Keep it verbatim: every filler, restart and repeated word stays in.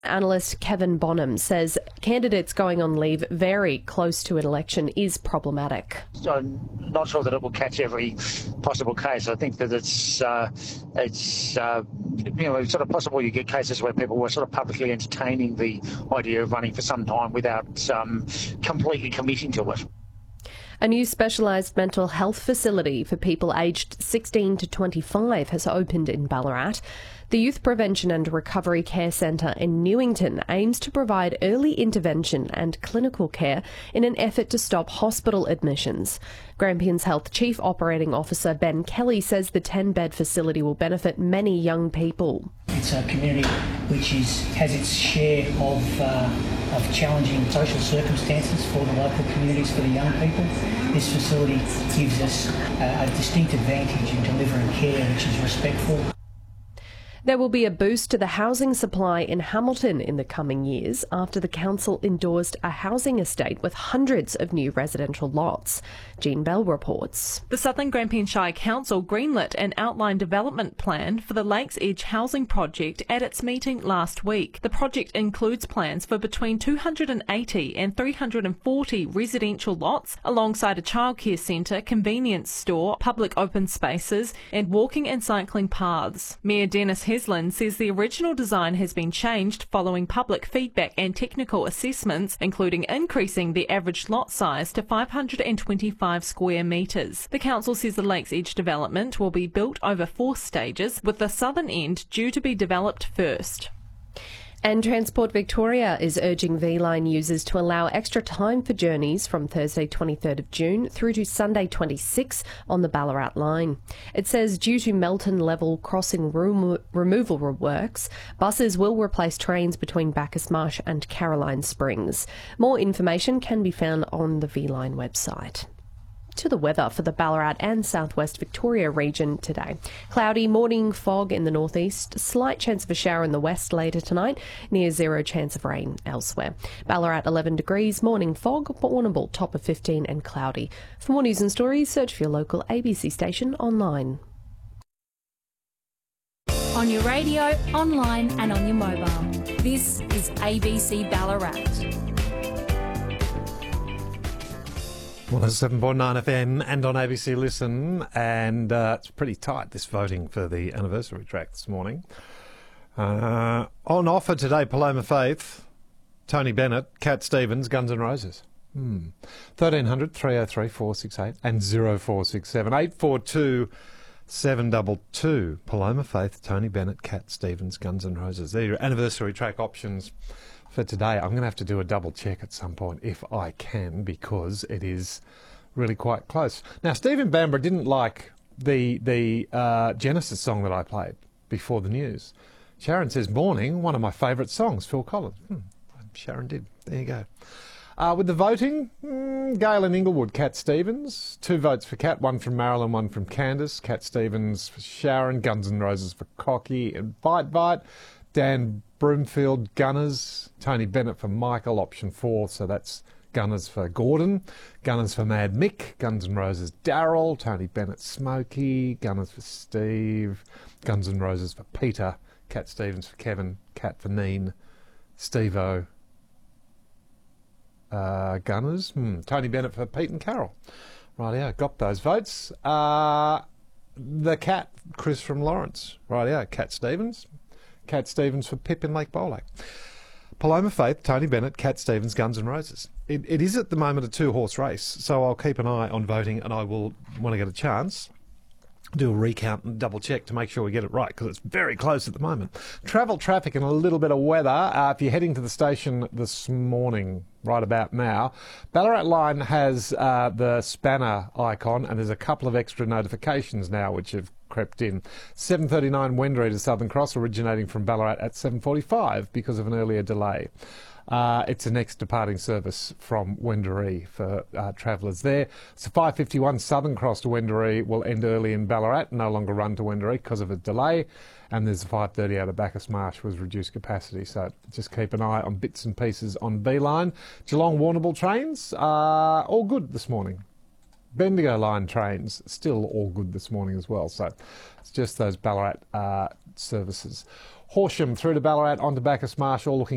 Analyst Kevin Bonham says candidates going on leave very close to an election is problematic. I'm not sure that it will catch every possible case. I think that it's, uh, it's uh, you know, it's sort of possible you get cases where people were sort of publicly entertaining the idea of running for some time without um, completely committing to it. A new specialised mental health facility for people aged sixteen to twenty-five has opened in Ballarat. The Youth Prevention and Recovery Care Centre in Newington aims to provide early intervention and clinical care in an effort to stop hospital admissions. Grampians Health Chief Operating Officer Ben Kelly says the ten-bed facility will benefit many young people. It's a community which is, has its share of, uh, of challenging social circumstances for the local communities, for the young people. This facility gives us a, a distinct advantage in delivering care which is respectful. There will be a boost to the housing supply in Hamilton in the coming years after the council endorsed a housing estate with hundreds of new residential lots. Jean Bell reports. The Southern Grampian Shire Council greenlit an outline development plan for the Lakes Edge housing project at its meeting last week. The project includes plans for between two hundred eighty and three hundred forty residential lots alongside a childcare centre, convenience store, public open spaces and walking and cycling paths. Mayor Dennis Heslin says the original design has been changed following public feedback and technical assessments, including increasing the average lot size to five hundred twenty-five square metres. The council says the Lakes Edge development will be built over four stages, with the southern end due to be developed first. And Transport Victoria is urging V-Line users to allow extra time for journeys from Thursday twenty-third of June through to Sunday twenty-sixth on the Ballarat line. It says due to Melton level crossing remo- removal works, buses will replace trains between Bacchus Marsh and Caroline Springs. More information can be found on the V-Line website. To the weather for the Ballarat and southwest Victoria region today. Cloudy, morning fog in the northeast, slight chance of a shower in the west later tonight, near zero chance of rain elsewhere. Ballarat eleven degrees, morning fog, Warrnambool top of fifteen and cloudy. For more news and stories, search for your local A B C station online. On your radio, online and on your mobile. This is A B C Ballarat. one oh seven point nine F M and on A B C Listen, and uh, it's pretty tight, this voting for the anniversary track this morning. Uh, on offer today, Paloma Faith, Tony Bennett, Cat Stevens, Guns N' Roses. Hmm. thirteen hundred, three oh three, four six eight and oh four six seven, eight four two, seven two two. Paloma Faith, Tony Bennett, Cat Stevens, Guns N' Roses. They're your anniversary track options for today. I'm going to have to do a double check at some point if I can, because it is really quite close. Now, Stephen Bamber didn't like the the uh, Genesis song that I played before the news. Sharon says, "Morning, one of my favourite songs, Phil Collins." Hmm, Sharon did. There you go. Uh, with the voting, mm, Gail and Inglewood, Cat Stevens. Two votes for Cat, one from Marilyn, one from Candice. Cat Stevens for Sharon, Guns N' Roses for Cocky and Bite Bite. Dan Broomfield, Gunners. Tony Bennett for Michael, option four, so that's Gunners for Gordon. Gunners for Mad Mick. Guns N' Roses Daryl. Tony Bennett Smokey. Gunners for Steve. Guns N' Roses for Peter. Cat Stevens for Kevin. Cat for Neen. Steve-O. Uh, Gunners. Hmm. Tony Bennett for Pete and Carol. Rightio, got those votes. Uh, the Cat, Chris from Lawrence. Rightio, Cat Stevens. Cat Stevens for Pip in Lake Bolac. Paloma Faith, Tony Bennett, Cat Stevens, Guns N' Roses. It, it is at the moment a two-horse race, so I'll keep an eye on voting, and I will, when I get a chance, do a recount and double-check to make sure we get it right, because it's very close at the moment. Travel, traffic and a little bit of weather. Uh, if you're heading to the station this morning, right about now, Ballarat Line has uh, the spanner icon, and there's a couple of extra notifications now which have crept in. seven thirty-nine Wendouree to Southern Cross, originating from Ballarat at seven forty-five because of an earlier delay. Uh, it's the next departing service from Wendouree for uh, travellers there. So five fifty-one Southern Cross to Wendouree will end early in Ballarat, no longer run to Wendouree because of a delay. And there's a five thirty out of Bacchus Marsh with reduced capacity. So just keep an eye on bits and pieces on B-Line. Geelong Warrnambool trains are all good this morning. Bendigo line trains still all good this morning as well. So it's just those Ballarat uh, services. Horsham through to Ballarat onto Bacchus Marsh, all looking